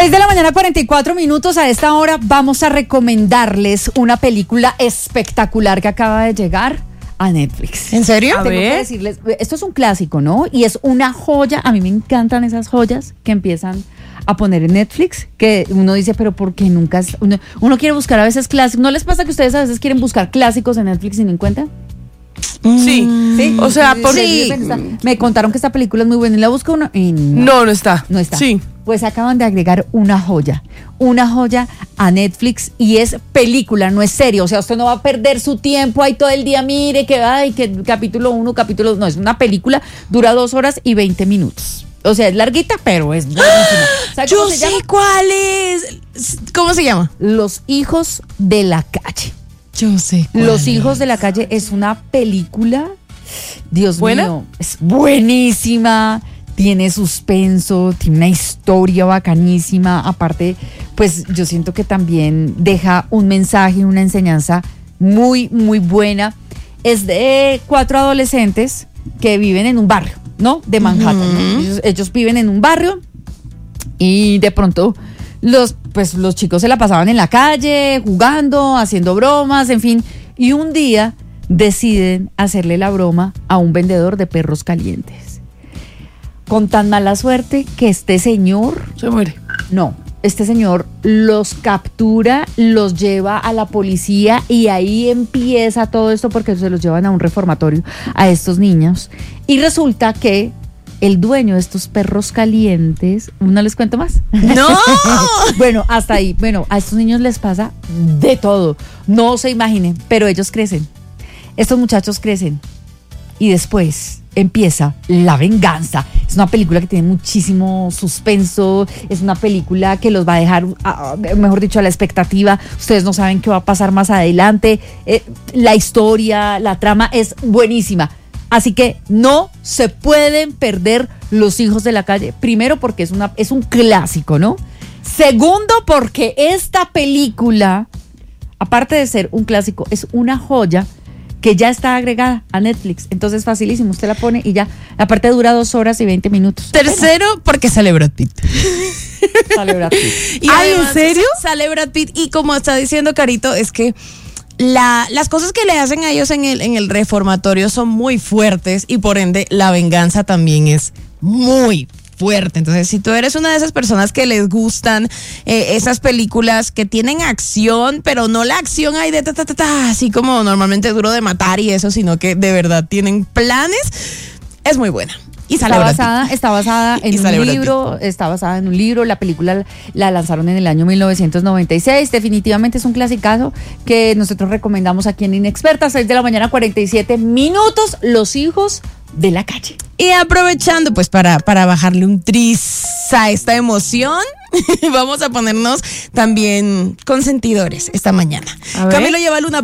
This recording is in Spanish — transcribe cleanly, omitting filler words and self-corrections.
6:44 a.m. A esta hora vamos a recomendarles una película espectacular que acaba de llegar a Netflix. ¿En serio? Tengo que decirles, esto es un clásico, ¿no? Y es una joya. A mí me encantan esas joyas que empiezan a poner en Netflix, que uno dice, pero ¿por qué nunca? Uno quiere buscar a veces clásicos. ¿No les pasa que ustedes a veces quieren buscar clásicos en Netflix y no encuentran? Sí. Sí. O sea, me contaron que esta película es muy buena y la busco uno y no está. No está. Sí. Pues acaban de agregar una joya a Netflix y es película, no es serio. O sea, usted no va a perder su tiempo ahí todo el día, mire que capítulo 1, capítulo 2. No, es una película, dura 2 horas y 20 minutos. O sea, es larguita, pero es buenísima. Yo sé cuál es. ¿Cómo se llama? Los hijos de la calle. Yo sé cuál Los hijos de la calle es una película, Dios ¿buena? mío, es buenísima. Tiene suspenso, tiene una historia bacanísima. Aparte, pues yo siento que también deja un mensaje, una enseñanza muy, muy buena. Es de 4 adolescentes que viven en un barrio, ¿no? De Manhattan. ¿No? Ellos viven en un barrio y de pronto los chicos se la pasaban en la calle, jugando, haciendo bromas, en fin. Y un día deciden hacerle la broma a un vendedor de perros calientes. Con tan mala suerte que este señor se muere. No, este señor los captura, los lleva a la policía y ahí empieza todo esto porque se los llevan a un reformatorio a estos niños. Y resulta que el dueño de estos perros calientes, ¿no les cuento más? ¡No! Bueno, hasta ahí. Bueno, a estos niños les pasa de todo. No se imaginen, pero ellos crecen. Estos muchachos crecen y después empieza la venganza. Es una película que tiene muchísimo suspenso, es una película que los va a dejar, mejor dicho, a la expectativa. Ustedes no saben qué va a pasar más adelante. La historia, la trama es buenísima. Así que no se pueden perder Los hijos de la calle. Primero porque es un clásico, ¿no? Segundo porque esta película, aparte de ser un clásico, es una joya que ya está agregada a Netflix. Entonces, facilísimo. Usted la pone y ya. Aparte dura 2 horas y 20 minutos. Tercero, porque sale Brad Pitt. Sale Brad Pitt. Y además, ¿en serio? Sale Brad Pitt. Y como está diciendo Carito, es que las cosas que le hacen a ellos en el reformatorio son muy fuertes y por ende la venganza también es muy fuerte. Entonces, si tú eres una de esas personas que les gustan esas películas que tienen acción, pero no la acción ahí de así como normalmente duro de matar y eso, sino que de verdad tienen planes, es muy buena. Y está basada en un libro. La película la lanzaron en el año 1996. Definitivamente es un clasicazo que nosotros recomendamos aquí en Inexpertas. 6:47 a.m. Los hijos de la calle. Y aprovechando pues para bajarle un tris a esta emoción, vamos a ponernos también consentidores esta mañana. Camilo lleva una